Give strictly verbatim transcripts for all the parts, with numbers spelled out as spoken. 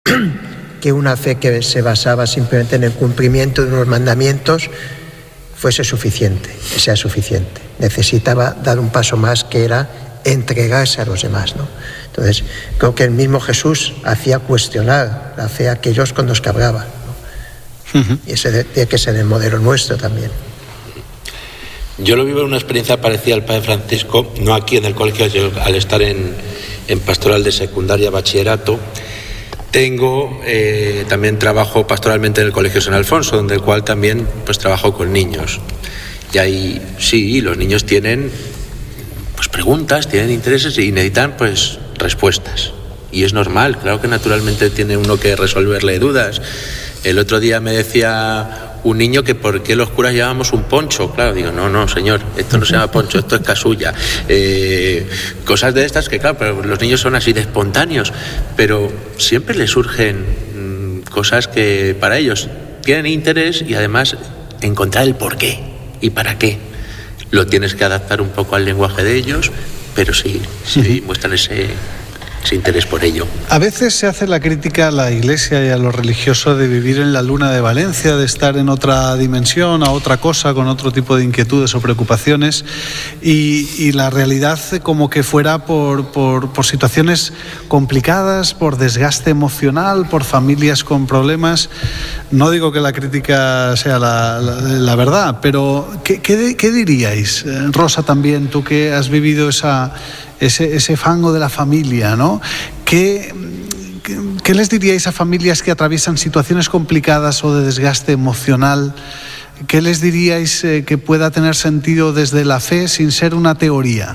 que una fe que se basaba simplemente en el cumplimiento de unos mandamientos fuese suficiente, que sea suficiente. Necesitaba dar un paso más, que era entregarse a los demás, ¿no? Entonces, creo que el mismo Jesús hacía cuestionar la fe a aquellos con los que hablaba, ¿no? Uh-huh. Y ese tiene que ser el modelo nuestro también. Yo lo vivo en una experiencia parecida al Padre Francisco, no aquí en el colegio, yo, al estar en, en pastoral de secundaria, bachillerato. Tengo, eh, también trabajo pastoralmente en el Colegio San Alfonso, donde el cual también pues trabajo con niños. Y ahí sí, los niños tienen pues preguntas, tienen intereses y necesitan pues respuestas. Y es normal, claro que naturalmente tiene uno que resolverle dudas. El otro día me decía un niño que por qué los curas llevábamos un poncho. Claro, digo, no, no, señor, esto no se llama poncho, esto es casulla. Eh, cosas de estas que, claro, pero los niños son así de espontáneos, pero siempre les surgen mmm, cosas que para ellos tienen interés y además encontrar el por qué y para qué. Lo tienes que adaptar un poco al lenguaje de ellos, pero sí, sí, muestran ese... ese interés por ello. A veces se hace la crítica a la Iglesia y a lo religioso de vivir en la luna de Valencia, de estar en otra dimensión, a otra cosa, con otro tipo de inquietudes o preocupaciones, y, y la realidad como que fuera por, por, por situaciones complicadas, por desgaste emocional, por familias con problemas. No digo que la crítica sea la, la, la verdad, pero ¿qué, qué, qué diríais? Rosa, también, tú que has vivido esa... Ese, ese fango de la familia, ¿no? ¿Qué, qué, ¿Qué les diríais a familias que atraviesan situaciones complicadas o de desgaste emocional? ¿Qué les diríais eh, que pueda tener sentido desde la fe sin ser una teoría?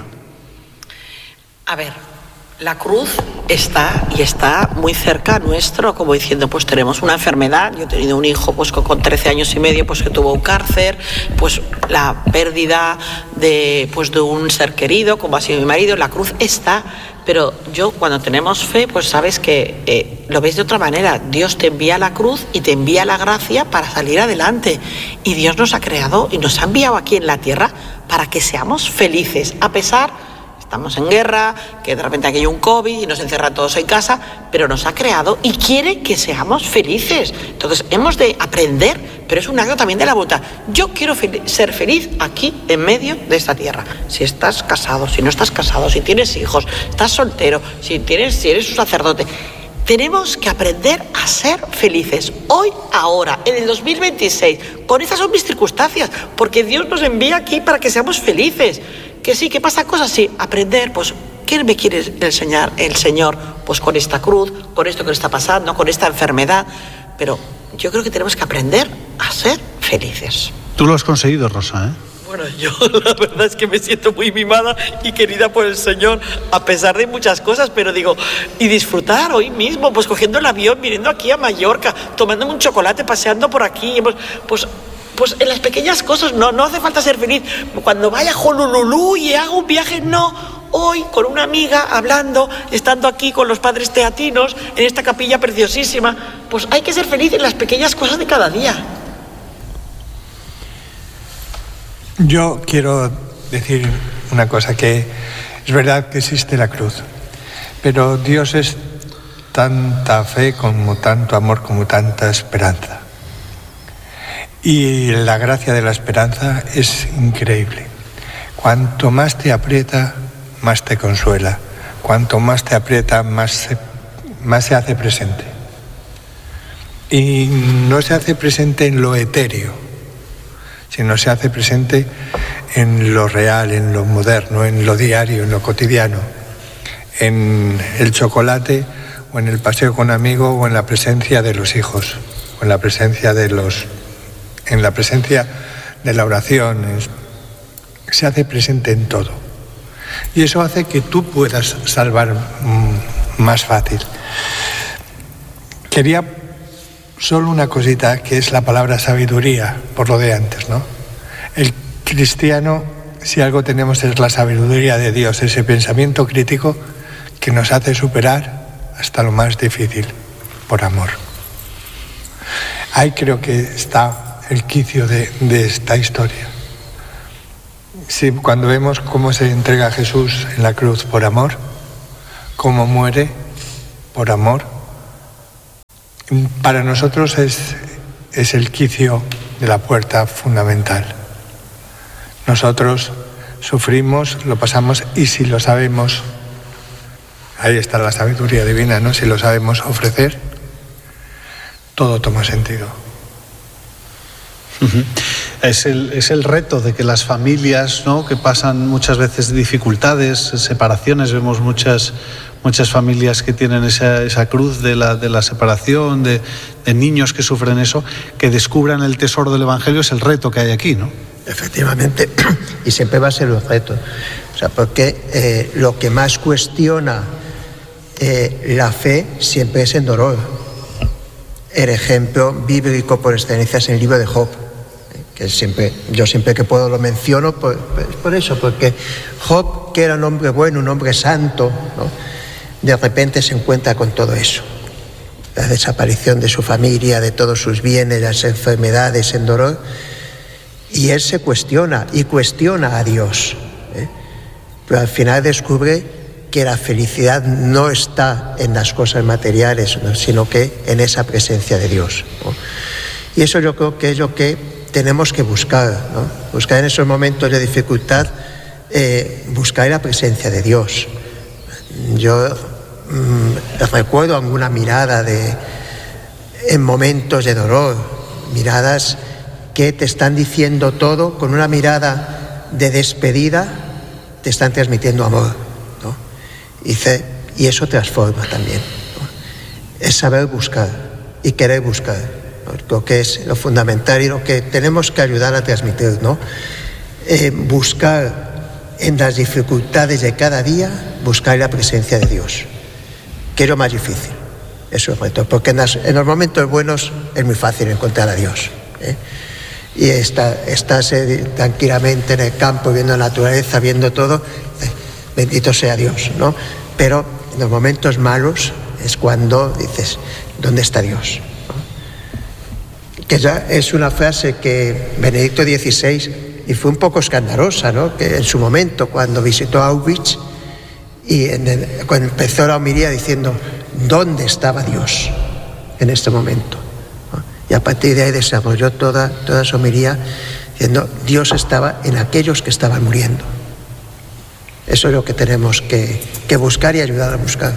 A ver, la cruz está y está muy cerca nuestro, como diciendo, pues tenemos una enfermedad. Yo he tenido un hijo pues con trece años y medio pues que tuvo un cáncer, pues la pérdida de pues de un ser querido, como ha sido mi marido. La cruz está, pero yo cuando tenemos fe, pues sabes que eh, lo ves de otra manera. Dios te envía la cruz y te envía la gracia para salir adelante. Y Dios nos ha creado y nos ha enviado aquí en la tierra para que seamos felices, a pesar... Estamos en guerra, que de repente aquí hay un COVID y nos encierran todos en casa, pero nos ha creado y quiere que seamos felices. Entonces hemos de aprender, pero es un acto también de la voluntad. Yo quiero fel- ser feliz aquí en medio de esta tierra. Si estás casado, si no estás casado, si tienes hijos, estás soltero, si, tienes, si eres un sacerdote... Tenemos que aprender a ser felices, hoy, ahora, en el dos mil veintiséis, con estas son mis circunstancias, porque Dios nos envía aquí para que seamos felices. Que sí, que pasa cosas, sí, aprender, pues, ¿qué me quiere enseñar el Señor? Pues con esta cruz, con esto que está pasando, con esta enfermedad, pero yo creo que tenemos que aprender a ser felices. Tú lo has conseguido, Rosa, ¿eh? Bueno, yo la verdad es que me siento muy mimada y querida por el Señor, a pesar de muchas cosas, pero digo, y disfrutar hoy mismo, pues cogiendo el avión, viniendo aquí a Mallorca, tomándome un chocolate, paseando por aquí, pues, pues, pues en las pequeñas cosas, no, no hace falta ser feliz. Cuando vaya a Honolulu y haga un viaje, no. Hoy, con una amiga, hablando, estando aquí con los padres teatinos, en esta capilla preciosísima, pues hay que ser feliz en las pequeñas cosas de cada día. Yo quiero decir una cosa, que es verdad que existe la cruz, pero Dios es tanta fe como tanto amor, como tanta esperanza. Y la gracia de la esperanza es increíble. Cuanto más te aprieta, más te consuela. Cuanto más te aprieta, más se, más se hace presente. Y no se hace presente en lo etéreo, sino se hace presente en lo real, en lo moderno, en lo diario, en lo cotidiano, en el chocolate o en el paseo con amigo o en la presencia de los hijos, o en la presencia de los, en la presencia de la oración. Se hace presente en todo. Y eso hace que tú puedas salvar mmm, más fácil. Quería solo una cosita, que es la palabra sabiduría, por lo de antes, ¿no? El cristiano, si algo tenemos, es la sabiduría de Dios, ese pensamiento crítico que nos hace superar hasta lo más difícil, por amor. Ahí creo que está el quicio de, de esta historia. Si cuando vemos cómo se entrega Jesús en la cruz por amor, cómo muere por amor, Para nosotros es, es el quicio de la puerta fundamental. Nosotros sufrimos, lo pasamos, y si lo sabemos, ahí está la sabiduría divina, ¿no? Si lo sabemos ofrecer, todo toma sentido. Uh-huh. Es el, es el reto de que las familias, ¿no?, que pasan muchas veces dificultades, separaciones, vemos muchas, muchas familias que tienen esa, esa cruz de la, de la separación, de, de niños que sufren eso, que descubran el tesoro del Evangelio, es el reto que hay aquí, ¿no? Efectivamente, y siempre va a ser un reto, o sea, porque eh, lo que más cuestiona eh, la fe siempre es el dolor. El ejemplo bíblico por excelencia es el libro de Job, que siempre, yo siempre que puedo lo menciono por, por eso, porque Job, que era un hombre bueno, un hombre santo, ¿no?, de repente se encuentra con todo eso, la desaparición de su familia, de todos sus bienes, las enfermedades, el dolor, y él se cuestiona y cuestiona a Dios, ¿eh? Pero al final descubre que la felicidad no está en las cosas materiales, ¿no?, sino que en esa presencia de Dios, ¿no? Y eso yo creo que es lo que tenemos que buscar, ¿no? Buscar en esos momentos de dificultad, eh, buscar la presencia de Dios. Yo mmm, recuerdo alguna mirada de, en momentos de dolor, miradas que te están diciendo todo, con una mirada de despedida te están transmitiendo amor, ¿no? Y, dice, y eso transforma también, ¿no? Es saber buscar y querer buscar, ¿no? Creo que es lo fundamental y lo que tenemos que ayudar a transmitir, ¿no? Eh, buscar en las dificultades de cada día, buscar la presencia de Dios, que es lo más difícil, eso es el reto, porque en, las, en los momentos buenos es muy fácil encontrar a Dios, ¿eh? Y está, estás eh, tranquilamente en el campo, viendo la naturaleza, viendo todo, eh, bendito sea Dios, ¿no? Pero en los momentos malos es cuando dices, ¿dónde está Dios? ¿No? Que ya es una frase que Benedicto dieciséis, y fue un poco escandalosa, ¿no?, que en su momento, cuando visitó Auschwitz, y en el, cuando empezó la homilía diciendo, ¿dónde estaba Dios en este momento? Y a partir de ahí desarrolló toda, toda su homilía diciendo, Dios estaba en aquellos que estaban muriendo. Eso es lo que tenemos que, que buscar y ayudar a buscar.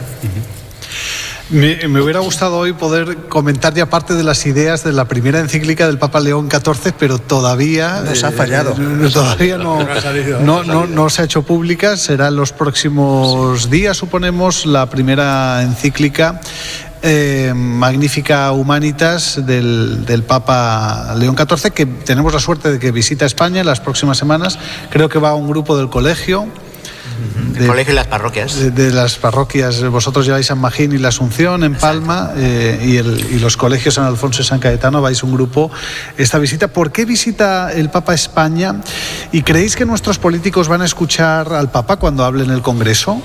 Uh-huh. Me, me hubiera gustado hoy poder comentar ya parte de las ideas de la primera encíclica del Papa León catorce, pero todavía... Nos ha fallado. Eh, todavía no, no, salido, no, no, no se ha hecho pública. Será en los próximos sí. días, suponemos, la primera encíclica Eh, Magnificat Humanitas del, del Papa León catorce, que tenemos la suerte de que visita España en las próximas semanas. Creo que va un grupo del colegio. El colegio y las parroquias. De, de las parroquias. Vosotros lleváis San Magín y la Asunción en Palma, eh, y, el, y los colegios San Alfonso y San Cayetano, vais un grupo esta visita. ¿Por qué visita el Papa España? ¿Y creéis que nuestros políticos van a escuchar al Papa cuando hable en el Congreso?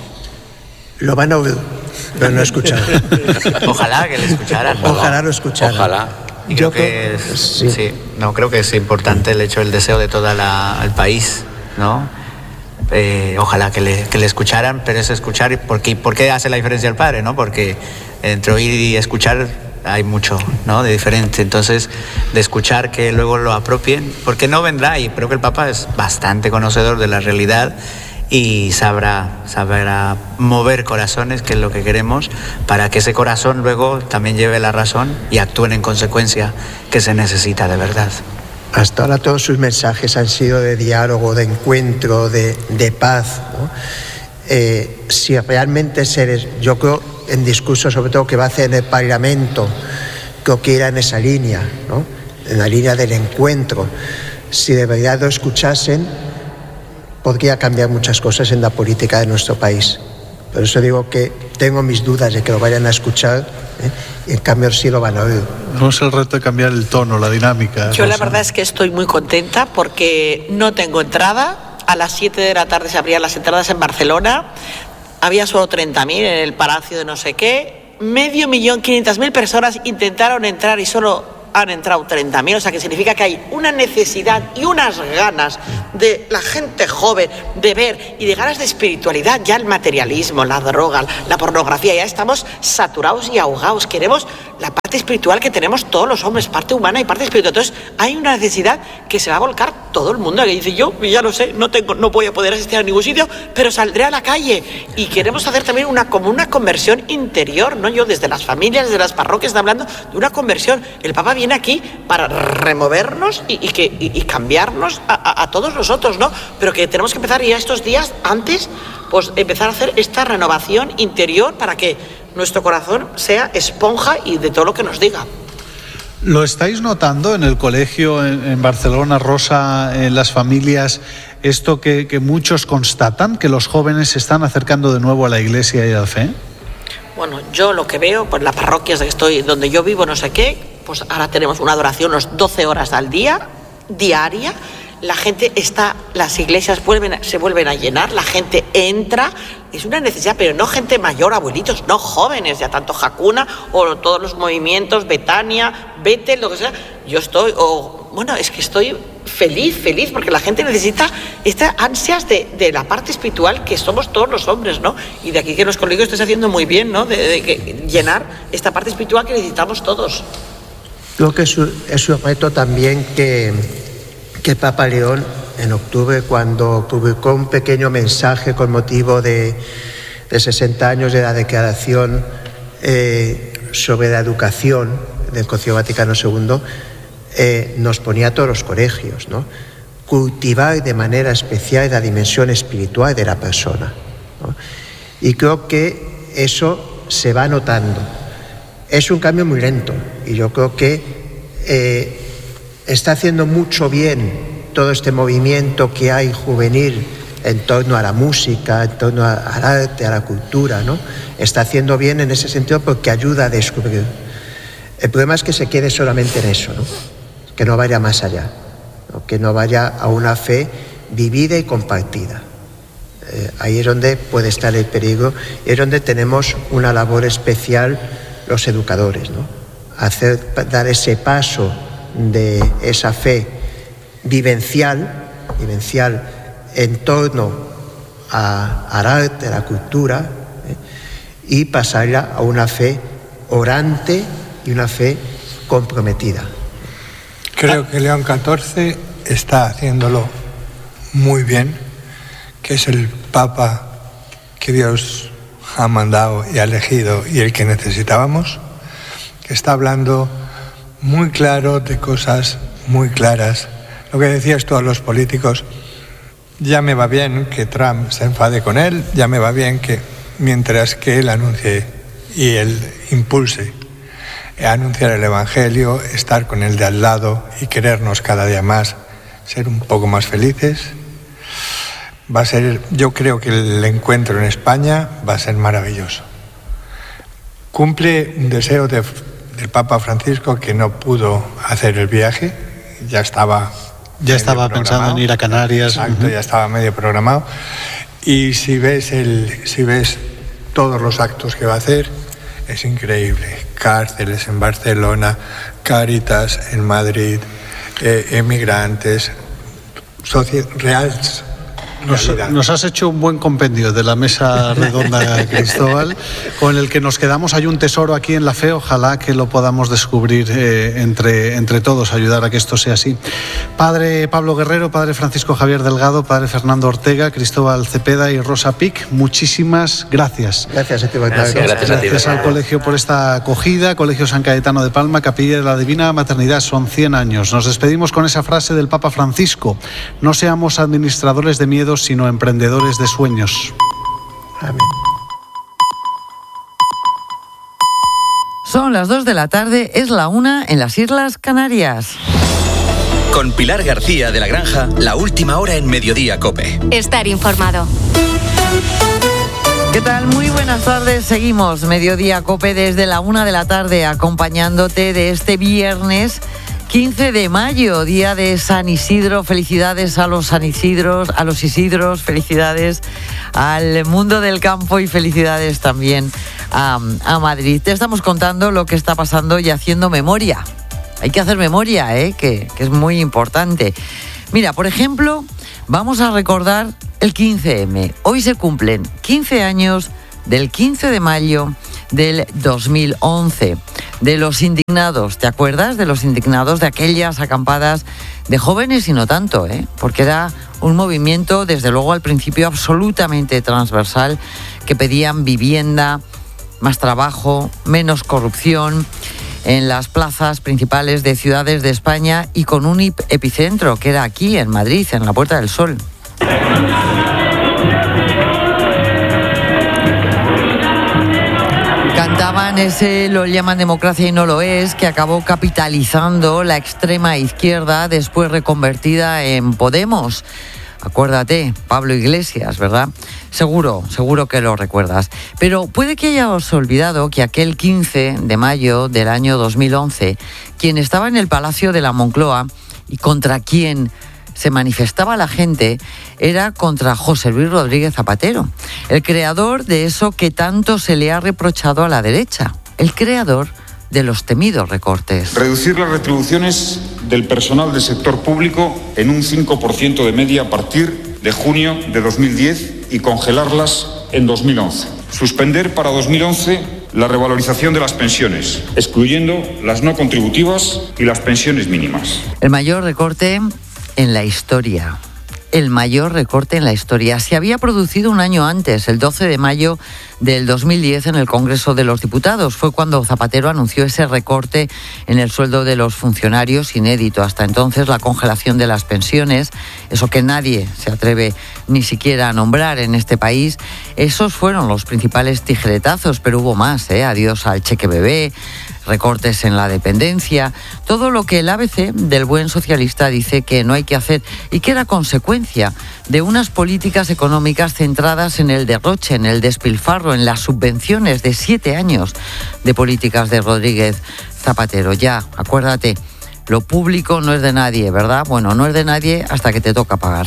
Lo van a oír, pero no escuchar. Ojalá que le escucharan. Ojalá lo escucharan. Ojalá. Y creo que es, sí. Sí, no, creo que es importante el hecho, el deseo de todo el país, ¿no? Eh, ojalá que le, que le escucharan, pero es escuchar, porque, ¿por qué hace la diferencia el padre, no? Porque entre oír y escuchar hay mucho, ¿no?, de diferente. Entonces, de escuchar que luego lo apropien, porque no vendrá, y creo que el Papa es bastante conocedor de la realidad y sabrá, sabrá mover corazones, que es lo que queremos, para que ese corazón luego también lleve la razón y actúen en consecuencia, que se necesita de verdad. Hasta ahora todos sus mensajes han sido de diálogo, de encuentro, de, de paz, ¿no? Eh, si realmente seres, yo creo en discurso sobre todo que va a hacer en el Parlamento, creo que irá en esa línea, ¿no?, en la línea del encuentro. Si de verdad lo escuchasen, podría cambiar muchas cosas en la política de nuestro país. Por eso digo que tengo mis dudas de que lo vayan a escuchar, ¿eh? Y en cambio sí lo van a oír. No es el reto de cambiar el tono, la dinámica. Yo Rosa. La verdad es que estoy muy contenta porque no tengo entrada. A las siete de la tarde se abrían las entradas en Barcelona. Había solo treinta mil en el Palacio de no sé qué. Medio millón, quinientas mil personas intentaron entrar y solo han entrado treinta mil, o sea que significa que hay una necesidad y unas ganas de la gente joven de ver y de ganas de espiritualidad. Ya el materialismo, la droga, la pornografía, ya estamos saturados y ahogados. Queremos la parte espiritual que tenemos todos los hombres, parte humana y parte espiritual. Entonces hay una necesidad que se va a volcar todo el mundo, que dice, yo ya lo sé, no tengo, no voy a poder asistir a ningún sitio, pero saldré a la calle. Y queremos hacer también una, como una conversión interior, ¿no? Yo desde las familias, desde las parroquias, está hablando de una conversión. El Papa viene aquí para removernos y, y, que, y, y cambiarnos a, a, a todos nosotros, ¿no? Pero que tenemos que empezar ya estos días antes, pues empezar a hacer esta renovación interior para que nuestro corazón sea esponja y de todo lo que nos diga. ¿Lo estáis notando en el colegio en, en Barcelona, Rosa, en las familias, esto que, que muchos constatan, que los jóvenes se están acercando de nuevo a la Iglesia y a la fe? Bueno, yo lo que veo, pues las parroquias que estoy, donde yo vivo, no sé qué, pues ahora tenemos una adoración unas doce horas al día, diaria. La gente está, las iglesias vuelven, se vuelven a llenar, la gente entra, es una necesidad, pero no gente mayor, abuelitos, no jóvenes, ya tanto Jacuna o todos los movimientos, Betania, Betel, lo que sea. Yo estoy, o bueno, es que estoy feliz, feliz, porque la gente necesita estas ansias de, de la parte espiritual que somos todos los hombres, ¿no? Y de aquí que los colegios estés haciendo muy bien, ¿no? De, de, de llenar esta parte espiritual que necesitamos todos. Creo que es un, es un reto también que... que el Papa León, en octubre, cuando publicó un pequeño mensaje con motivo de, de sesenta años de la declaración eh, sobre la educación del Concilio Vaticano segundo, eh, nos ponía a todos los colegios, ¿no? Cultivar de manera especial la dimensión espiritual de la persona, ¿no? Y creo que eso se va notando. Es un cambio muy lento y yo creo que eh, está haciendo mucho bien todo este movimiento que hay juvenil en torno a la música, en torno a, al arte, a la cultura, ¿no? Está haciendo bien en ese sentido porque ayuda a descubrir. El problema es que se quede solamente en eso, ¿no? Que no vaya más allá, ¿no? Que no vaya a una fe vivida y compartida. Eh, ahí es donde puede estar el peligro y es donde tenemos una labor especial los educadores, ¿no? Hacer, dar ese paso de esa fe vivencial, vivencial en torno a, al arte, a la cultura, ¿eh? Y pasarla a una fe orante y una fe comprometida. Creo que León catorce está haciéndolo muy bien, que es el Papa que Dios ha mandado y ha elegido y el que necesitábamos, que está hablando muy claro de cosas muy claras. Lo que decías tú a los políticos, ya me va bien que Trump se enfade con él, ya me va bien que mientras que él anuncie y él impulse a anunciar el Evangelio, estar con el de al lado y querernos cada día más, ser un poco más felices. Va a ser, yo creo que el encuentro en España va a ser maravilloso. Cumple un deseo de del Papa Francisco, que no pudo hacer el viaje, ya estaba ya estaba pensando en ir a Canarias. Exacto, uh-huh. Ya estaba medio programado. Y si ves el si ves todos los actos que va a hacer, es increíble. Cárceles en Barcelona, Cáritas en Madrid, eh, emigrantes, soci- reales. Nos, nos has hecho un buen compendio de la mesa redonda, Cristóbal, con el que nos quedamos. Hay un tesoro aquí en la fe, ojalá que lo podamos descubrir eh, entre, entre todos, ayudar a que esto sea así. Padre Pablo Guerrero, Padre Francisco Javier Delgado, Padre Fernando Ortega, Cristóbal Cepeda y Rosa Pic, muchísimas gracias. Gracias a ti, gracias, gracias, a ti, gracias al colegio por esta acogida, Colegio San Cayetano de Palma, Capilla de la Divina Maternidad, son cien años. Nos despedimos con esa frase del Papa Francisco: no seamos administradores de miedo, sino emprendedores de sueños. Amén. Son las dos de la tarde, es la una en las Islas Canarias. Con Pilar García de la Granja, la última hora en Mediodía COPE. Estar informado. ¿Qué tal? Muy buenas tardes. Seguimos Mediodía COPE desde la una de la tarde, acompañándote de este viernes quince de mayo, día de San Isidro. Felicidades a los San Isidros, a los Isidros, felicidades al mundo del campo y felicidades también a, a Madrid. Te estamos contando lo que está pasando y haciendo memoria Hay que hacer memoria, ¿eh? que, que es muy importante. Mira, por ejemplo, vamos a recordar el quince eme. Hoy se cumplen quince años del quince de mayo del dos mil once, de los indignados. ¿Te acuerdas de los indignados, de aquellas acampadas de jóvenes y no tanto, eh? Porque era un movimiento, desde luego al principio, absolutamente transversal, que pedían vivienda, más trabajo, menos corrupción en las plazas principales de ciudades de España y con un epicentro que era aquí, en Madrid, en la Puerta del Sol. Cantaban ese lo llaman democracia y no lo es, que acabó capitalizando la extrema izquierda, después reconvertida en Podemos. Acuérdate, Pablo Iglesias, ¿verdad? Seguro, seguro que lo recuerdas. Pero puede que hayas olvidado que aquel quince de mayo del año dos mil once, quien estaba en el Palacio de la Moncloa y contra quien se manifestaba la gente era contra José Luis Rodríguez Zapatero, el creador de eso que tanto se le ha reprochado a la derecha, el creador de los temidos recortes. Reducir las retribuciones del personal del sector público en un cinco por ciento de media a partir de junio de dos mil diez y congelarlas en dos mil once. Suspender para dos mil once la revalorización de las pensiones, excluyendo las no contributivas y las pensiones mínimas. El mayor recorte en la historia. El mayor recorte en la historia. Se había producido un año antes, el doce de mayo del dos mil diez, en el Congreso de los Diputados. Fue cuando Zapatero anunció ese recorte en el sueldo de los funcionarios, inédito hasta entonces, la congelación de las pensiones, eso que nadie se atreve ni siquiera a nombrar en este país. Esos fueron los principales tijeretazos, pero hubo más, ¿eh? Adiós al cheque bebé, recortes en la dependencia, todo lo que el A B C del buen socialista dice que no hay que hacer y que era consecuencia de unas políticas económicas centradas en el derroche, en el despilfarro, en las subvenciones de siete años de políticas de Rodríguez Zapatero. Ya, acuérdate, lo público no es de nadie, ¿verdad? Bueno, no es de nadie hasta que te toca pagar.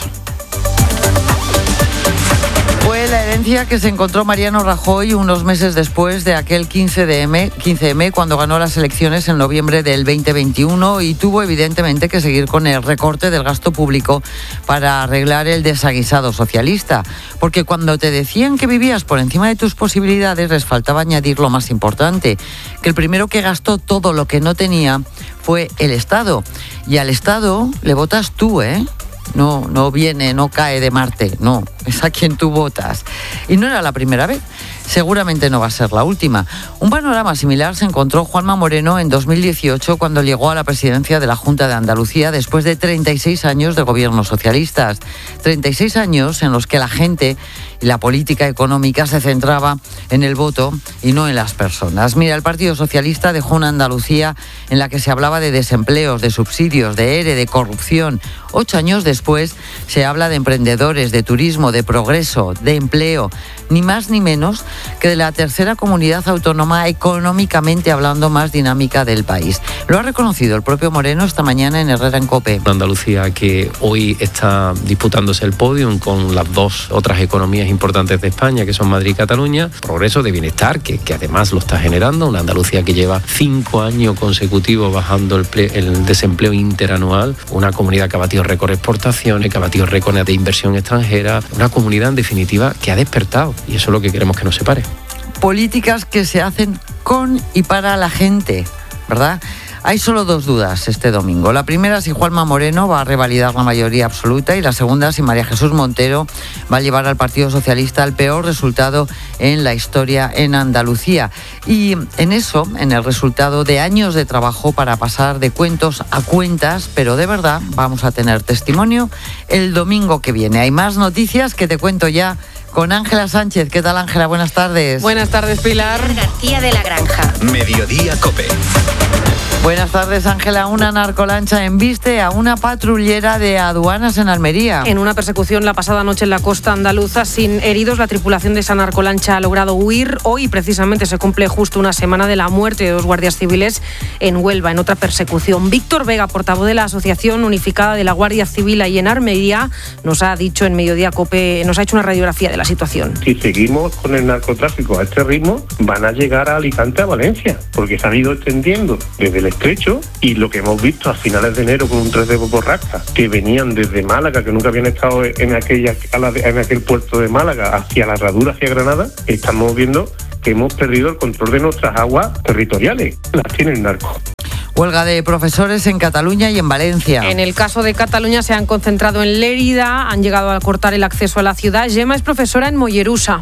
Fue la herencia que se encontró Mariano Rajoy unos meses después de aquel quince eme, cuando ganó las elecciones en noviembre del veinte veintiuno y tuvo evidentemente que seguir con el recorte del gasto público para arreglar el desaguisado socialista. Porque cuando te decían que vivías por encima de tus posibilidades, les faltaba añadir lo más importante, que el primero que gastó todo lo que no tenía fue el Estado. Y al Estado le votas tú, ¿eh? No, no viene, no cae de Marte, no, es a quien tú votas. Y no era la primera vez, seguramente no va a ser la última. Un panorama similar se encontró Juanma Moreno en dos mil dieciocho cuando llegó a la presidencia de la Junta de Andalucía después de treinta y seis años de gobiernos socialistas. treinta y seis años en los que la gente y la política económica se centraba en el voto y no en las personas. Mira, el Partido Socialista dejó una Andalucía en la que se hablaba de desempleos, de subsidios, de ere, de corrupción. Ocho años después se habla de emprendedores, de turismo, de progreso, de empleo, ni más ni menos que de la tercera comunidad autónoma económicamente hablando más dinámica del país. Lo ha reconocido el propio Moreno esta mañana en Herrera en COPE. Andalucía que hoy está disputándose el podium con las dos otras economías importantes de España, que son Madrid y Cataluña. Progreso de bienestar, que, que además lo está generando. Una Andalucía que lleva cinco años consecutivos bajando el, ple, el desempleo interanual. Una comunidad que ha batido récord de exportaciones, que ha batido récord de inversión extranjera. Una comunidad, en definitiva, que ha despertado. Y eso es lo que queremos que nos separe. Políticas que se hacen con y para la gente, ¿verdad? Hay solo dos dudas este domingo. La primera, si Juanma Moreno va a revalidar la mayoría absoluta, y la segunda, si María Jesús Montero va a llevar al Partido Socialista al peor resultado en la historia en Andalucía. Y en eso, en el resultado de años de trabajo para pasar de cuentos a cuentas, pero de verdad, vamos a tener testimonio el domingo que viene. Hay más noticias que te cuento ya con Ángela Sánchez. ¿Qué tal, Ángela? Buenas tardes. Buenas tardes, Pilar. García de la Granja. Mediodía COPE. Buenas tardes, Ángela. Una narcolancha embiste a una patrullera de aduanas en Almería. En una persecución la pasada noche en la costa andaluza, sin heridos, la tripulación de esa narcolancha ha logrado huir. Hoy, precisamente, se cumple justo una semana de la muerte de dos guardias civiles en Huelva, en otra persecución. Víctor Vega, portavoz de la Asociación Unificada de la Guardia Civil ahí en Almería, nos ha dicho en Mediodía COPE, nos ha hecho una radiografía de la situación. Si seguimos con el narcotráfico a este ritmo, van a llegar a Alicante, a Valencia, porque se han ido extendiendo desde el estrecho, y lo que hemos visto a finales de enero con un tres de borrasca, que venían desde Málaga, que nunca habían estado en, aquella, en aquel puerto de Málaga, hacia la Herradura, hacia Granada, estamos viendo que hemos perdido el control de nuestras aguas territoriales. Las tiene el narco. Huelga de profesores en Cataluña y en Valencia. En el caso de Cataluña se han concentrado en Lérida, han llegado a cortar el acceso a la ciudad. Gemma es profesora en Mollerusa.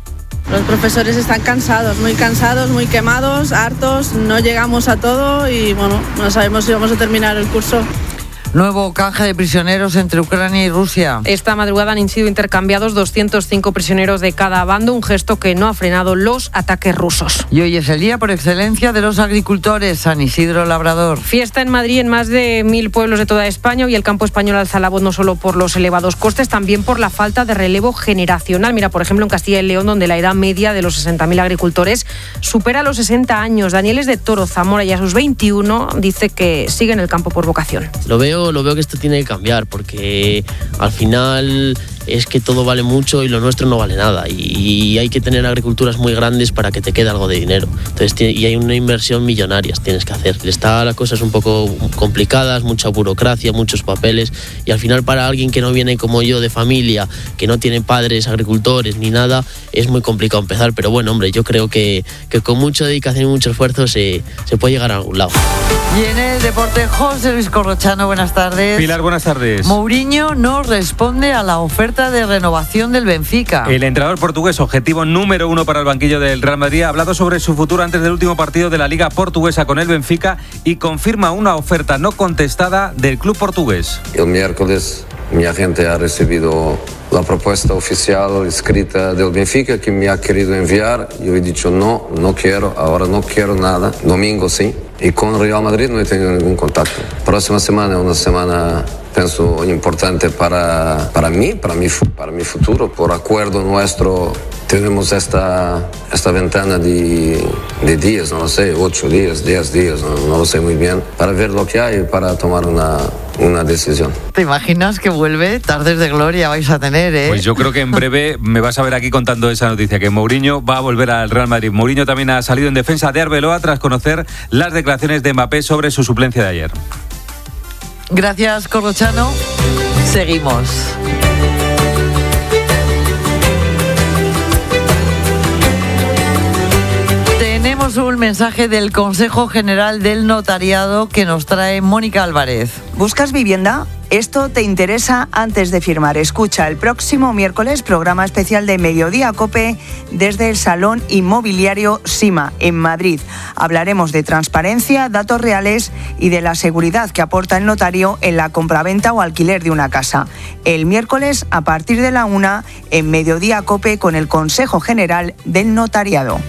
Los profesores están cansados, muy cansados, muy quemados, hartos, no llegamos a todo y bueno, no sabemos si vamos a terminar el curso. Nuevo canje de prisioneros entre Ucrania y Rusia. Esta madrugada han sido intercambiados doscientos cinco prisioneros de cada bando, un gesto que no ha frenado los ataques rusos. Y hoy es el día por excelencia de los agricultores, San Isidro Labrador. Fiesta en Madrid en más de mil pueblos de toda España. Hoy el campo español alza la voz no solo por los elevados costes, también por la falta de relevo generacional. Mira, por ejemplo, en Castilla y León, donde la edad media de los sesenta mil agricultores supera los sesenta años. Daniel es de Toro Zamora y a sus veintiuno dice que sigue en el campo por vocación. Lo veo Lo veo que esto tiene que cambiar, porque al final es que todo vale mucho y lo nuestro no vale nada, y hay que tener agriculturas muy grandes para que te quede algo de dinero. Entonces, y hay una inversión millonaria tienes que hacer. Está las cosas un poco complicadas, mucha burocracia, muchos papeles, y al final para alguien que no viene como yo de familia, que no tiene padres agricultores ni nada, es muy complicado empezar. Pero bueno, hombre, yo creo que, que con mucha dedicación y mucho esfuerzo se, se puede llegar a algún lado. Y en el deporte, José Luis Corrochano, buenas tardes. Pilar, buenas tardes. Mourinho no responde a la oferta de renovación del Benfica. El entrenador portugués, objetivo número uno para el banquillo del Real Madrid, ha hablado sobre su futuro antes del último partido de la Liga Portuguesa con el Benfica y confirma una oferta no contestada del club portugués. El miércoles mi agente ha recibido la propuesta oficial escrita del Benfica que me ha querido enviar. Yo he dicho no, no quiero, ahora no quiero nada. Domingo sí. Y con Real Madrid no he tenido ningún contacto. Próxima semana es una semana, pienso, importante para, para mí, para mi, para mi futuro. Por acuerdo nuestro tenemos esta, esta ventana de, de días, no lo sé, ocho días, diez días, no, no lo sé muy bien, para ver lo que hay y para tomar una, una decisión. ¿Te imaginas que vuelve? Tardes de gloria vais a tener, ¿eh? Pues yo creo que en breve me vas a ver aquí contando esa noticia, que Mourinho va a volver al Real Madrid. Mourinho también ha salido en defensa de Arbeloa tras conocer las declaraciones de Mbappé sobre su suplencia de ayer. Gracias, Corrochano. Seguimos. Tenemos un mensaje del Consejo General del Notariado que nos trae Mónica Álvarez. ¿Buscas vivienda? Esto te interesa antes de firmar. Escucha el próximo miércoles programa especial de Mediodía COPE desde el Salón Inmobiliario SIMA en Madrid. Hablaremos de transparencia, datos reales y de la seguridad que aporta el notario en la compraventa o alquiler de una casa. El miércoles a partir de la una en Mediodía COPE con el Consejo General del Notariado.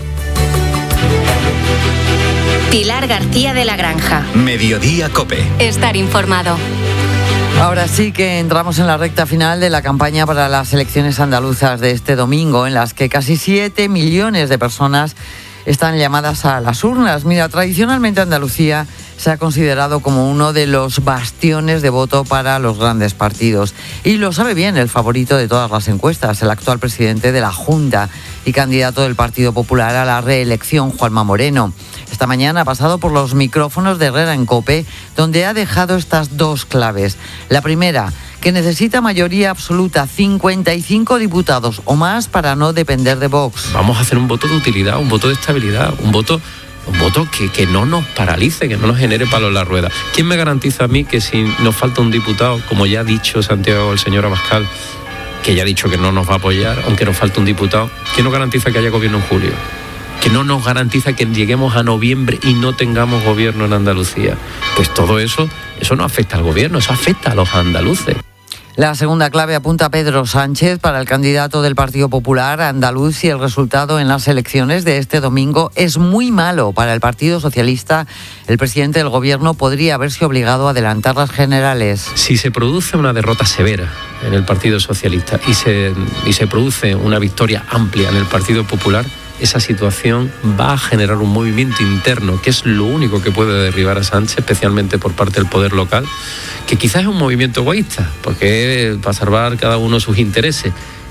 Pilar García de la Granja. Mediodía COPE. Estar informado. Ahora sí que entramos en la recta final de la campaña para las elecciones andaluzas de este domingo, en las que casi siete millones de personas están llamadas a las urnas. Mira, tradicionalmente Andalucía se ha considerado como uno de los bastiones de voto para los grandes partidos. Y lo sabe bien el favorito de todas las encuestas, el actual presidente de la Junta y candidato del Partido Popular a la reelección, Juanma Moreno. Esta mañana ha pasado por los micrófonos de Herrera en COPE, donde ha dejado estas dos claves. La primera, que necesita mayoría absoluta, cincuenta y cinco diputados o más para no depender de Vox. Vamos a hacer un voto de utilidad, un voto de estabilidad, un voto... Un voto que, que no nos paralice, que no nos genere palos en la rueda. ¿Quién me garantiza a mí que si nos falta un diputado, como ya ha dicho Santiago, el señor Abascal, que ya ha dicho que no nos va a apoyar, aunque nos falte un diputado, ¿quién nos garantiza que haya gobierno en julio? ¿Que no nos garantiza que lleguemos a noviembre y no tengamos gobierno en Andalucía? Pues todo eso, eso no afecta al gobierno, eso afecta a los andaluces. La segunda clave apunta a Pedro Sánchez para el candidato del Partido Popular andaluz y el resultado en las elecciones de este domingo es muy malo para el Partido Socialista. El presidente del Gobierno podría haberse obligado a adelantar las generales. Si se produce una derrota severa en el Partido Socialista y se, y se produce una victoria amplia en el Partido Popular, esa situación va a generar un movimiento interno, que es lo único que puede derribar a Sánchez, especialmente por parte del poder local, que quizás es un movimiento egoísta, porque es para salvar cada uno sus intereses,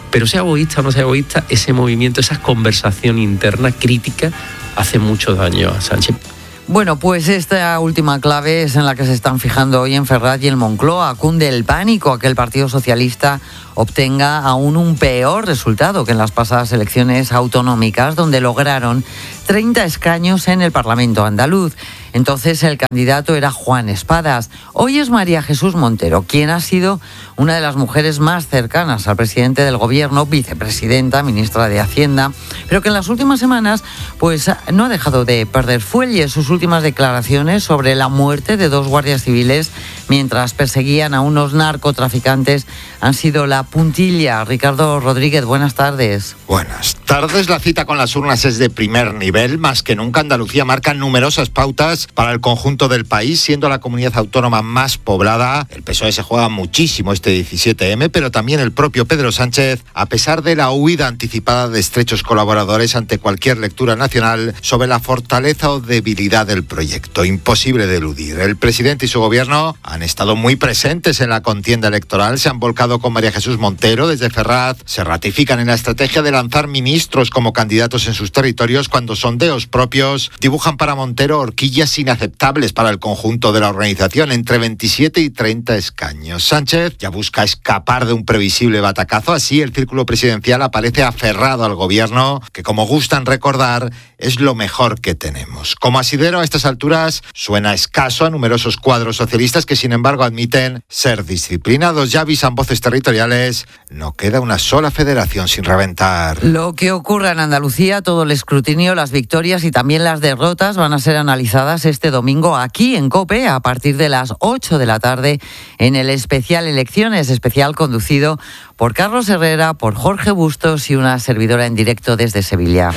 Pero sea egoísta o no sea egoísta, ese movimiento, esa conversación interna crítica hace mucho daño a Sánchez. Bueno, pues esta última clave es en la que se están fijando hoy en Ferraz y en Moncloa. Cunde el pánico a que el Partido Socialista obtenga aún un peor resultado que en las pasadas elecciones autonómicas, donde lograron treinta escaños en el Parlamento andaluz. Entonces el candidato era Juan Espadas. Hoy es María Jesús Montero, quien ha sido una de las mujeres más cercanas al presidente del gobierno, vicepresidenta, ministra de Hacienda, pero que en las últimas semanas pues no ha dejado de perder fuelle. Sus últimas declaraciones sobre la muerte de dos guardias civiles mientras perseguían a unos narcotraficantes han sido la puntilla. Ricardo Rodríguez, buenas tardes. Buenas tardes. La cita con las urnas es de primer nivel. Más que nunca, Andalucía marca numerosas pautas para el conjunto del país, siendo la comunidad autónoma más poblada. El P S O E se juega muchísimo este diecisiete eme, pero también el propio Pedro Sánchez, a pesar de la huida anticipada de estrechos colaboradores ante cualquier lectura nacional sobre la fortaleza o debilidad del proyecto. Imposible de eludir. El presidente y su gobierno han estado muy presentes en la contienda electoral, se han volcado con María Jesús Montero desde Ferraz, se ratifican en la estrategia de lanzar ministros como candidatos en sus territorios cuando sondeos propios dibujan para Montero horquillas inaceptables para el conjunto de la organización, entre veintisiete y treinta escaños. Sánchez ya busca escapar de un previsible batacazo, así el círculo presidencial aparece aferrado al gobierno, que como gustan recordar, es lo mejor que tenemos. Como asidero a estas alturas suena escaso a numerosos cuadros socialistas que sin embargo admiten ser disciplinados. Ya avisan voces territoriales, no queda una sola federación sin reventar. Lo que ocurra en Andalucía, todo el escrutinio, las victorias y también las derrotas van a ser analizadas este domingo aquí en COPE a partir de las ocho de la tarde en el especial Elecciones, especial conducido por Carlos Herrera, por Jorge Bustos y una servidora en directo desde Sevilla.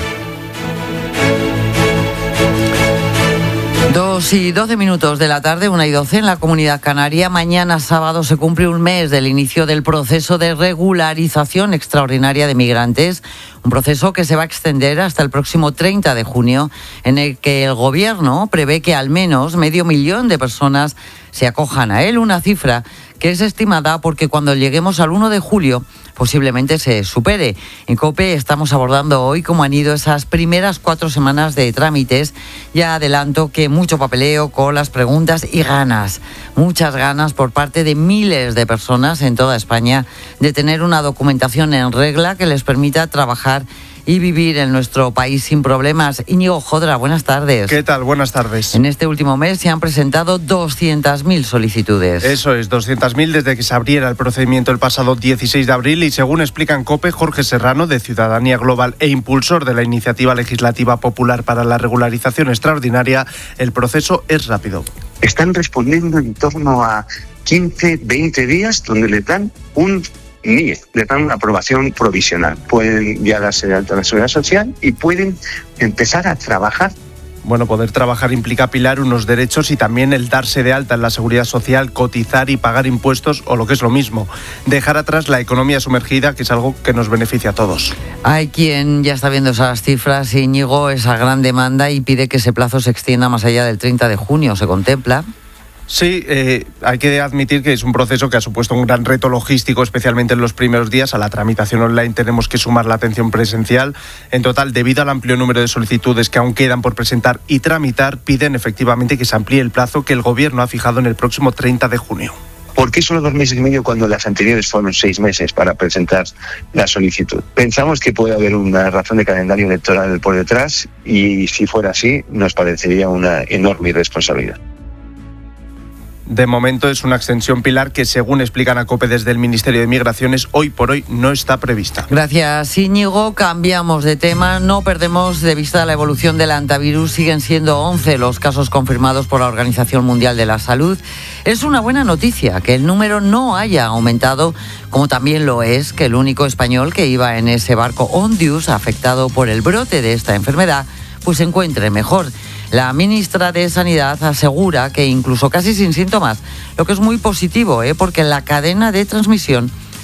Dos y doce minutos de la tarde, una y doce en la Comunidad Canaria. Mañana sábado se cumple un mes del inicio del proceso de regularización extraordinaria de migrantes, un proceso que se va a extender hasta el próximo treinta de junio, en el que el Gobierno prevé que al menos medio millón de personas se acojan a él, una cifra que es estimada porque cuando lleguemos al uno de julio posiblemente se supere. En COPE estamos abordando hoy cómo han ido esas primeras cuatro semanas de trámites. Ya adelanto que mucho papeleo, colas, preguntas y ganas, muchas ganas por parte de miles de personas en toda España de tener una documentación en regla que les permita trabajar y vivir en nuestro país sin problemas. Íñigo Jodra, buenas tardes. ¿Qué tal? Buenas tardes. En este último mes se han presentado doscientas mil solicitudes. Eso es, doscientas mil desde que se abriera el procedimiento el pasado dieciséis de abril y según explica en COPE Jorge Serrano, de Ciudadanía Global e impulsor de la Iniciativa Legislativa Popular para la Regularización Extraordinaria, el proceso es rápido. Están respondiendo en torno a quince, veinte días donde le dan un N I E, le dan una aprobación provisional. Pueden ya darse de alta a la Seguridad Social y pueden empezar a trabajar. Bueno, poder trabajar implica apilar unos derechos y también el darse de alta en la Seguridad Social, cotizar y pagar impuestos o lo que es lo mismo, dejar atrás la economía sumergida, que es algo que nos beneficia a todos. Hay quien ya está viendo esas cifras, Íñigo, esa gran demanda y pide que ese plazo se extienda más allá del treinta de junio. ¿Se contempla? Sí, eh, hay que admitir que es un proceso que ha supuesto un gran reto logístico, especialmente en los primeros días. A la tramitación online tenemos que sumar la atención presencial. En total, debido al amplio número de solicitudes que aún quedan por presentar y tramitar, piden efectivamente que se amplíe el plazo que el Gobierno ha fijado en el próximo treinta de junio. ¿Por qué solo dos meses y medio cuando las anteriores fueron seis meses para presentar la solicitud? Pensamos que puede haber una razón de calendario electoral por detrás y si fuera así nos parecería una enorme irresponsabilidad. De momento es una extensión, Pilar, que según explican a COPE desde el Ministerio de Migraciones, hoy por hoy no está prevista. Gracias, Íñigo. Cambiamos de tema. No perdemos de vista la evolución del hantavirus. Siguen siendo once los casos confirmados por la Organización Mundial de la Salud. Es una buena noticia que el número no haya aumentado, como también lo es que el único español que iba en ese barco Ondius, afectado por el brote de esta enfermedad, pues se encuentre mejor. La ministra de Sanidad asegura que incluso casi sin síntomas, lo que es muy positivo, ¿eh? porque la cadena de transmisión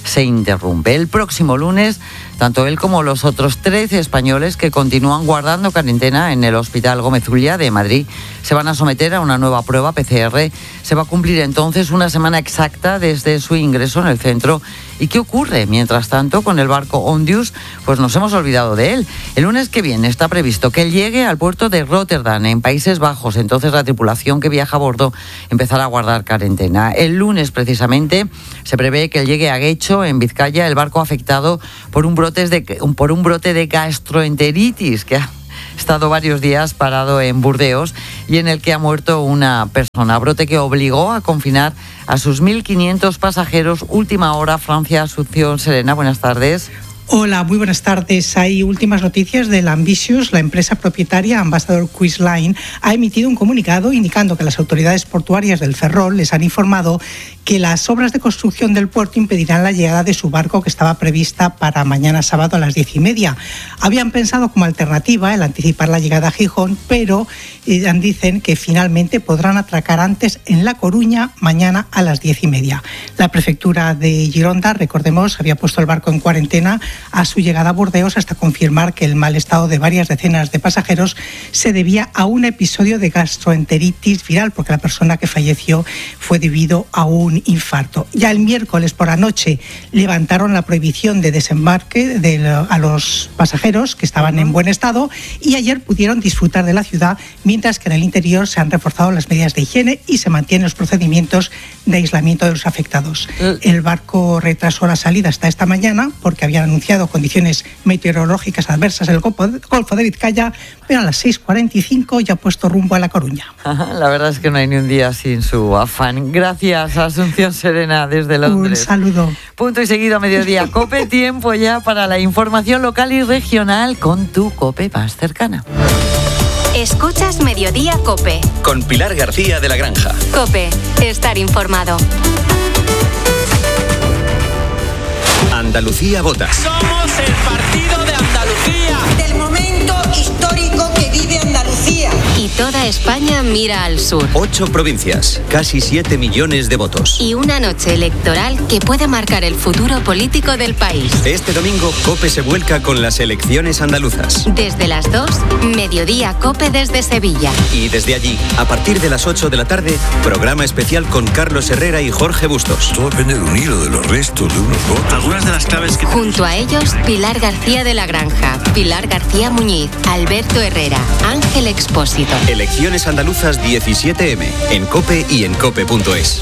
se interrumpe. El próximo lunes, tanto él como los otros trece españoles que continúan guardando cuarentena en el Hospital Gómez Ulla de Madrid se van a someter a una nueva prueba P C R. Se va a cumplir entonces una semana exacta desde su ingreso en el centro. ¿Y qué ocurre? Mientras tanto, con el barco Ondius, pues nos hemos olvidado de él. El lunes que viene está previsto que él llegue al puerto de Rotterdam, en Países Bajos. Entonces la tripulación que viaja a bordo empezará a guardar cuarentena. El lunes, precisamente, se prevé que él llegue a Guecho, en Vizcaya, el barco afectado por un brote de, por un brote de gastroenteritis que ha estado varios días parado en Burdeos y en el que ha muerto una persona. Brote que obligó a confinar a sus mil quinientos pasajeros. Última hora, Francia, Asunción. Serena, buenas tardes. Hola, muy buenas tardes. Hay últimas noticias del Ambitious. La empresa propietaria Ambassador Cruise Line ha emitido un comunicado indicando que las autoridades portuarias del Ferrol les han informado que las obras de construcción del puerto impedirán la llegada de su barco, que estaba prevista para mañana sábado a las diez y media. Habían pensado como alternativa el anticipar la llegada a Gijón, pero eh, dicen que finalmente podrán atracar antes en La Coruña mañana a las diez y media. La prefectura de Gironda, recordemos, había puesto el barco en cuarentena a su llegada a Burdeos hasta confirmar que el mal estado de varias decenas de pasajeros se debía a un episodio de gastroenteritis viral, porque la persona que falleció fue debido a un infarto. Ya el miércoles por la noche levantaron la prohibición de desembarque de, a los pasajeros que estaban en buen estado y ayer pudieron disfrutar de la ciudad, mientras que en el interior se han reforzado las medidas de higiene y se mantienen los procedimientos de aislamiento de los afectados. El barco retrasó la salida hasta esta mañana porque habían anunciado condiciones meteorológicas adversas en el Golfo de Vizcaya, pero a las seis cuarenta y cinco ya ha puesto rumbo a La Coruña. La verdad es que no hay ni un día sin su afán. Gracias, Asunción Serena, desde Londres. Un saludo. Punto y seguido a mediodía. COPE, tiempo ya para la información local y regional con tu COPE más cercana. Escuchas Mediodía COPE. Con Pilar García de la Granja. COPE, estar informado. Andalucía vota. Somos el partido de Andalucía. Del momento histórico que vive Andalucía. Y toda España mira al sur. Ocho provincias, casi siete millones de votos. Y una noche electoral que puede marcar el futuro político del país. Este domingo, COPE se vuelca con las elecciones andaluzas. Desde las dos, Mediodía COPE desde Sevilla. Y desde allí, a partir de las ocho de la tarde, programa especial con Carlos Herrera y Jorge Bustos. Todo depende de un hilo, de los restos, de unos votos. Algunas de las claves que... Junto a ellos, Pilar García de la Granja, Pilar García Muñiz, Alberto Herrera, Ángel Expósito. Elecciones andaluzas diecisiete eme, en COPE y en cope punto es.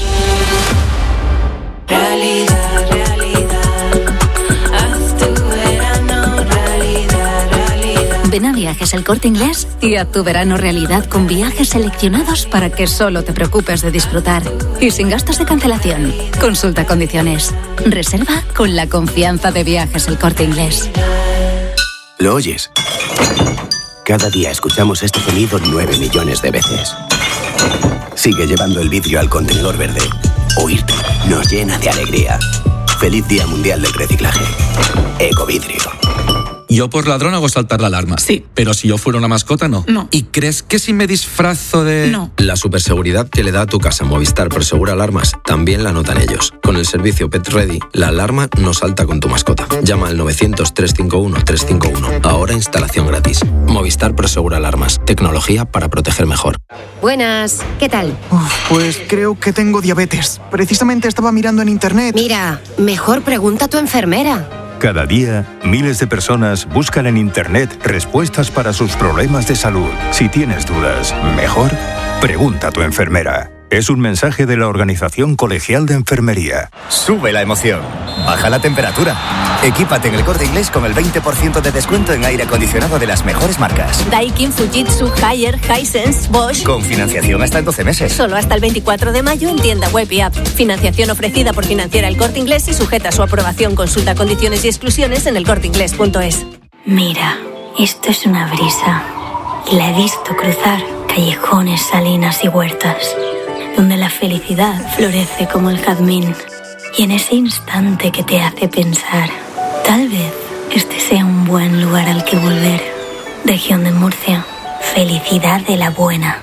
Realidad, realidad, haz tu verano realidad, realidad. Ven a Viajes El Corte Inglés y haz tu verano realidad con viajes seleccionados para que solo te preocupes de disfrutar y sin gastos de cancelación. Consulta condiciones. Reserva con la confianza de Viajes El Corte Inglés. ¿Lo oyes? Cada día escuchamos este sonido nueve millones de veces. Sigue llevando el vidrio al contenedor verde. Oírte nos llena de alegría. Feliz Día Mundial del Reciclaje. Ecovidrio. Yo por ladrón hago saltar la alarma. Sí. Pero si yo fuera una mascota, no. No. ¿Y crees que si me disfrazo de...? No. La superseguridad que le da a tu casa Movistar Prosegura Alarmas también la notan ellos. Con el servicio Pet Ready, la alarma no salta con tu mascota. Llama al novecientos, trescientos cincuenta y uno, trescientos cincuenta y uno. Ahora instalación gratis. Movistar Prosegura Alarmas. Tecnología para proteger mejor. Buenas. ¿Qué tal? Uf, pues creo que tengo diabetes. Precisamente estaba mirando en internet. Mira, mejor pregunta a tu enfermera. Cada día, miles de personas buscan en Internet respuestas para sus problemas de salud. Si tienes dudas, mejor pregunta a tu enfermera. Es un mensaje de la Organización Colegial de Enfermería. Sube la emoción. Baja la temperatura. Equípate en El Corte Inglés con el veinte por ciento de descuento en aire acondicionado de las mejores marcas. Daikin, Fujitsu, Haier, Hisense, Bosch. Con financiación hasta en doce meses. Solo hasta el veinticuatro de mayo en tienda web y app. Financiación ofrecida por Financiera El Corte Inglés y sujeta a su aprobación. Consulta condiciones y exclusiones en elcorteinglés punto es. Mira, esto es una brisa. Y la he visto cruzar callejones, salinas y huertas, donde la felicidad florece como el jazmín. Y en ese instante que te hace pensar, tal vez este sea un buen lugar al que volver. Región de Murcia, felicidad de la buena.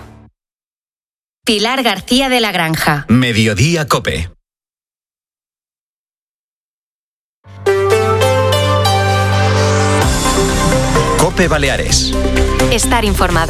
Pilar García de la Granja. Mediodía COPE. COPE Baleares. Estar informado.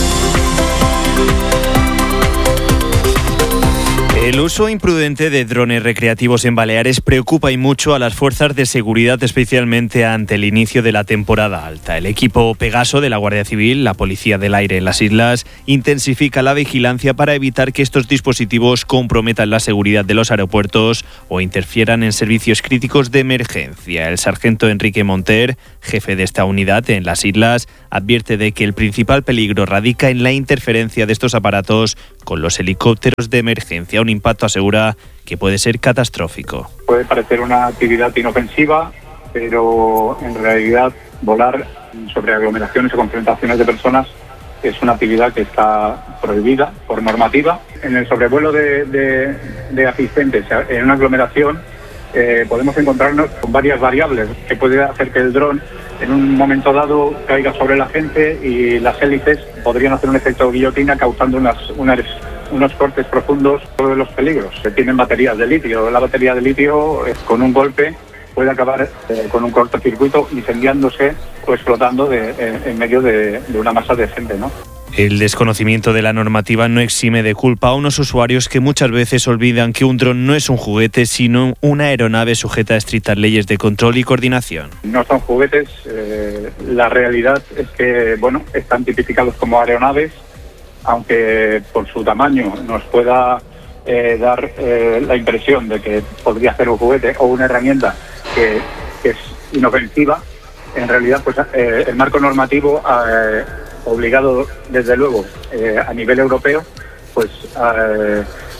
El uso imprudente de drones recreativos en Baleares preocupa y mucho a las fuerzas de seguridad, especialmente ante el inicio de la temporada alta. El equipo Pegaso de la Guardia Civil, la Policía del Aire en las islas, intensifica la vigilancia para evitar que estos dispositivos comprometan la seguridad de los aeropuertos o interfieran en servicios críticos de emergencia. El sargento Enrique Monter, jefe de esta unidad en las islas, advierte de que el principal peligro radica en la interferencia de estos aparatos con los helicópteros de emergencia. Un impacto, asegura, que puede ser catastrófico. Puede parecer una actividad inofensiva, pero en realidad volar sobre aglomeraciones o concentraciones de personas es una actividad que está prohibida por normativa. En el sobrevuelo de, de, de asistentes en una aglomeración eh, podemos encontrarnos con varias variables que puede hacer que el dron en un momento dado caiga sobre la gente y las hélices podrían hacer un efecto guillotina causando unas, unas, unos cortes profundos. Todos de los peligros. Tienen baterías de litio. La batería de litio eh, con un golpe puede acabar eh, con un cortocircuito incendiándose o explotando de, eh, en medio de, de una masa de gente, ¿no? El desconocimiento de la normativa no exime de culpa a unos usuarios que muchas veces olvidan que un dron no es un juguete, sino una aeronave sujeta a estrictas leyes de control y coordinación. No son juguetes, eh, la realidad es que, bueno, están tipificados como aeronaves, aunque por su tamaño nos pueda eh, dar eh, la impresión de que podría ser un juguete o una herramienta que, que es inofensiva. En realidad, pues eh, el marco normativo eh, obligado, desde luego, eh, a nivel europeo, pues eh,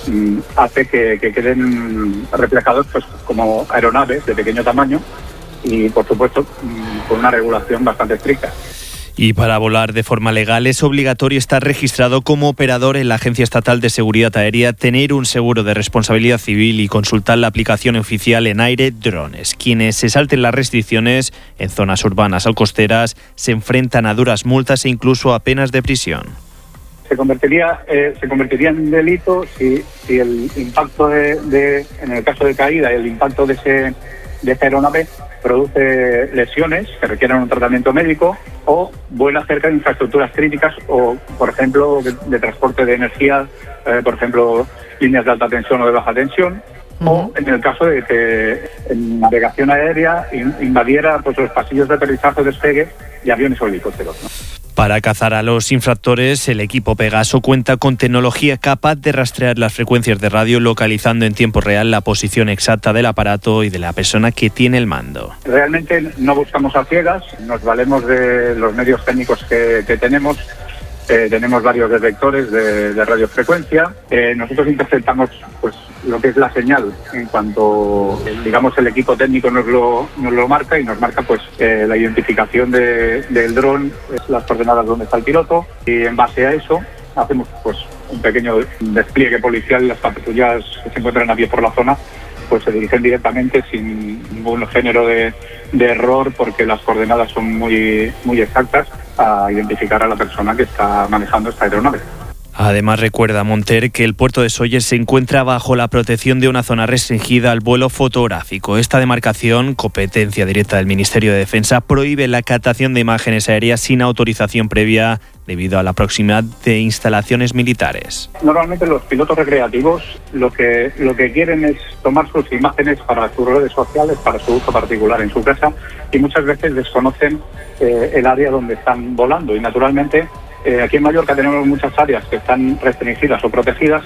hace que, que queden reflejados pues como aeronaves de pequeño tamaño y, por supuesto, con una regulación bastante estricta. Y para volar de forma legal es obligatorio estar registrado como operador en la Agencia Estatal de Seguridad Aérea, tener un seguro de responsabilidad civil y consultar la aplicación oficial en Aire Drones. Quienes se salten las restricciones en zonas urbanas o costeras se enfrentan a duras multas e incluso a penas de prisión. Se convertiría, eh, se convertiría en delito si, si el impacto de, de, en el caso de caída, el impacto de ese de esa aeronave produce lesiones que requieren un tratamiento médico o vuela cerca de infraestructuras críticas o, por ejemplo, de, de transporte de energía, eh, por ejemplo, líneas de alta tensión o de baja tensión, uh-huh. o en el caso de que en navegación aérea invadiera pues, los pasillos de aterrizaje o despegue de aviones o helicópteros, ¿no? Para cazar a los infractores, el equipo Pegaso cuenta con tecnología capaz de rastrear las frecuencias de radio, localizando en tiempo real la posición exacta del aparato y de la persona que tiene el mando. Realmente no buscamos a ciegas, nos valemos de los medios técnicos que, que tenemos. Eh, tenemos varios detectores de, de radiofrecuencia. Eh, nosotros interceptamos pues, lo que es la señal en cuanto, digamos, el equipo técnico nos lo, nos lo marca y nos marca pues eh, la identificación de, del dron, las coordenadas donde está el piloto, y en base a eso hacemos pues un pequeño despliegue policial y las patrullas que se encuentran a pie por la zona pues se dirigen directamente sin ningún género de, de error, porque las coordenadas son muy, muy exactas a identificar a la persona que está manejando esta aeronave. Además, recuerda Monter que el puerto de Sóller se encuentra bajo la protección de una zona restringida al vuelo fotográfico. Esta demarcación, competencia directa del Ministerio de Defensa, prohíbe la captación de imágenes aéreas sin autorización previa debido a la proximidad de instalaciones militares. Normalmente los pilotos recreativos lo que, lo que quieren es tomar sus imágenes para sus redes sociales, para su uso particular en su casa, y muchas veces desconocen eh, el área donde están volando y, naturalmente, Eh, aquí en Mallorca tenemos muchas áreas que están restringidas o protegidas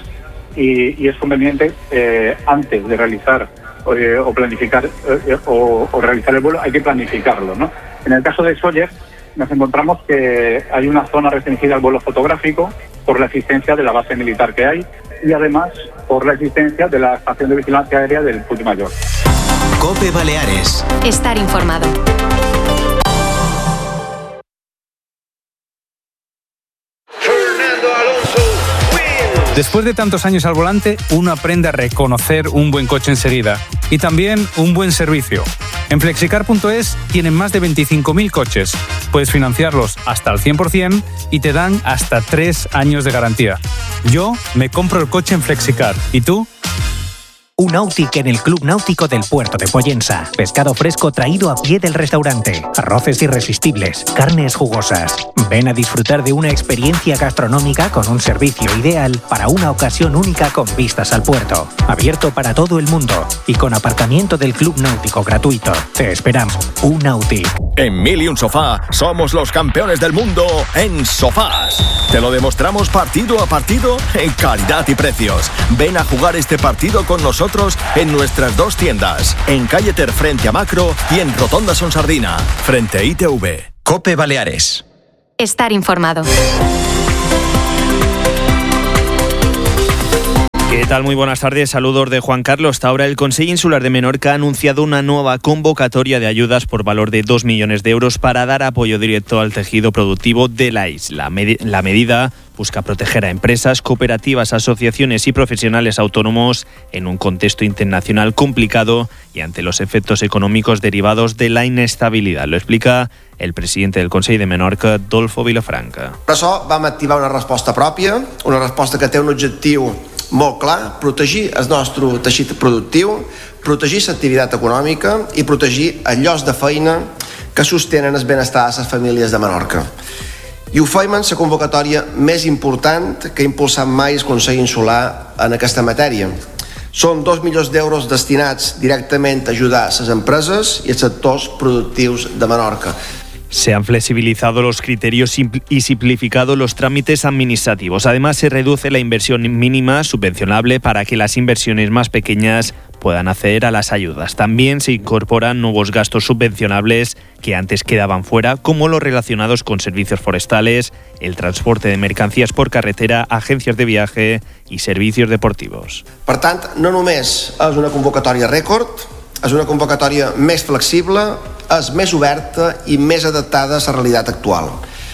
y, y es conveniente eh, antes de realizar eh, o planificar eh, o, o realizar el vuelo hay que planificarlo, ¿no? En el caso de Sóller nos encontramos que hay una zona restringida al vuelo fotográfico por la existencia de la base militar que hay y además por la existencia de la estación de vigilancia aérea del Puigmayor. COPE Baleares. Estar informado. Después de tantos años al volante, uno aprende a reconocer un buen coche enseguida y también un buen servicio. En flexicar punto es tienen más de veinticinco mil coches. Puedes financiarlos hasta el cien por ciento y te dan hasta tres años de garantía. Yo me compro el coche en Flexicar. ¿Y tú? un Nautic en el Club Náutico del Puerto de Pollensa. Pescado fresco traído a pie del restaurante. Arroces irresistibles, carnes jugosas. Ven a disfrutar de una experiencia gastronómica con un servicio ideal para una ocasión única con vistas al puerto. Abierto para todo el mundo y con aparcamiento del Club Náutico gratuito. Te esperamos. Un Nautic. En Mil y un Sofá somos los campeones del mundo en sofás. Te lo demostramos partido a partido en calidad y precios. Ven a jugar este partido con nosotros en nuestras dos tiendas, en Calle Ter frente a Macro y en Rotonda Son Sardina, frente a I T V. COPE Baleares. Estar informado. ¿Qué tal? Muy buenas tardes. Saludos de Juan Carlos. Hasta ahora el Consell Insular de Menorca ha anunciado una nueva convocatoria de ayudas por valor de dos millones de euros para dar apoyo directo al tejido productivo de la isla. La medida busca proteger a empresas, cooperativas, asociaciones y profesionales autónomos en un contexto internacional complicado y ante los efectos económicos derivados de la inestabilidad. Lo explica el presidente del Consell de Menorca, Dolfo Vilafranca. Per això vam activar una resposta pròpia, una resposta que té un objectiu molt clar: protegir el nostre teixit productiu, protegir l'activitat econòmica i protegir els llocs de feina que sostenen el benestar de les famílies de Menorca. I ho fem en la convocatòria més important que ha impulsat mai el Consell Insular en aquesta matèria. Són dos milions d'euros destinats directament a ajudar les empreses i els sectors productius de Menorca. Se han flexibilizado los criterios y simplificado los trámites administrativos. Además, se reduce la inversión mínima subvencionable para que las inversiones más pequeñas puedan acceder a las ayudas. También se incorporan nuevos gastos subvencionables que antes quedaban fuera, como los relacionados con servicios forestales, el transporte de mercancías por carretera, agencias de viaje y servicios deportivos. Per tant, no només és una convocatòria rècord, és una convocatòria més flexible, és més oberta i més adaptada a la realitat actual.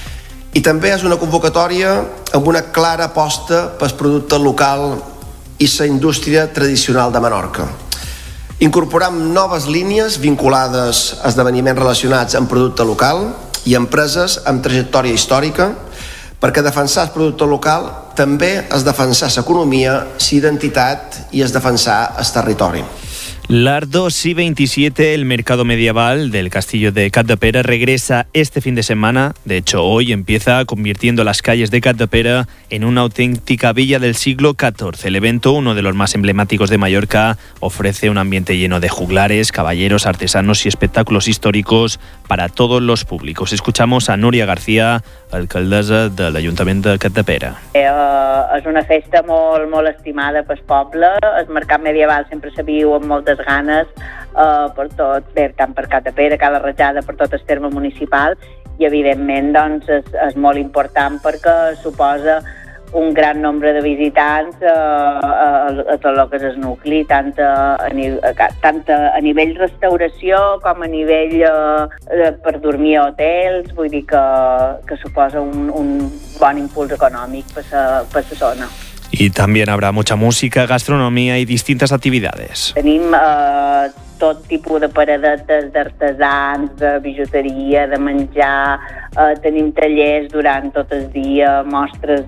I també és una convocatòria amb una clara aposta pel producte local i la indústria tradicional de Menorca. Incorporem noves línies vinculades a esdeveniments relacionats amb producte local i empreses amb trajectòria històrica, perquè defensar el producte local també és defensar l'economia, l'identitat i és defensar el territori. Las dos y veintisiete, el mercado medieval del castillo de Capdepera regresa este fin de semana. De hecho, hoy empieza convirtiendo las calles de Capdepera en una auténtica villa del siglo catorce. El evento, uno de los más emblemáticos de Mallorca, ofrece un ambiente lleno de juglares, caballeros, artesanos y espectáculos históricos para todos los públicos. Escuchamos a Núria García, alcaldessa de l'Ajuntament de Capdepera. Eh, és una festa molt, molt estimada pel poble. El mercat medieval sempre se viu amb moltes ganes eh, per tot, bé, tant per Capdepera, Cala Rajada, per tot el terme municipal, i evidentment doncs, és, és molt important perquè suposa un gran nombre de visitants eh, a, a tot el que és el nucli, tant a, a, tant a nivell restauració com a nivell eh, per dormir a hotels. Vull dir que, que suposa un, un bon impuls econòmic per la, per la zona. Y también habrá mucha música, gastronomía y distintas actividades. Tenim eh, tot tipus de paradetes d'artesans, de bijuteria, de menjar, eh, tenim tallers durant tot el dia, mostres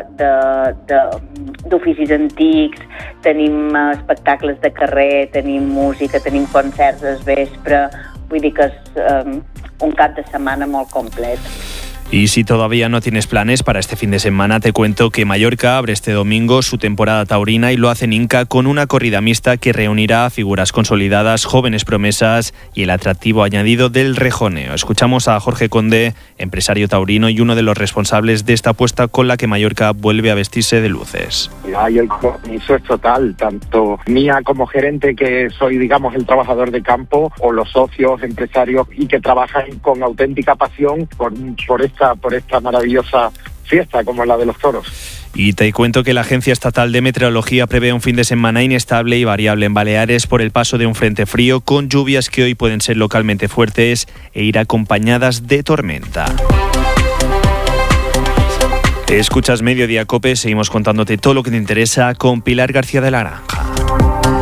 d'oficis antics, tenim eh, espectacles de carrer, tenim música, tenim concerts al vespre. Vull dir que és eh, un cap de setmana molt complet. Y si todavía no tienes planes para este fin de semana, te cuento que Mallorca abre este domingo su temporada taurina y lo hace en Inca con una corrida mixta que reunirá a figuras consolidadas, jóvenes promesas y el atractivo añadido del rejoneo. Escuchamos a Jorge Conde, empresario taurino y uno de los responsables de esta apuesta con la que Mallorca vuelve a vestirse de luces. Ahí el compromiso es total, tanto mía como gerente, que soy, digamos, el trabajador de campo, o los socios, empresarios y que trabajan con auténtica pasión por, por esta por esta maravillosa fiesta como la de los toros. Y te cuento que la Agencia Estatal de Meteorología prevé un fin de semana inestable y variable en Baleares por el paso de un frente frío, con lluvias que hoy pueden ser localmente fuertes e ir acompañadas de tormenta. Escuchas Mediodía Cope, seguimos contándote todo lo que te interesa con Pilar García de la Granja.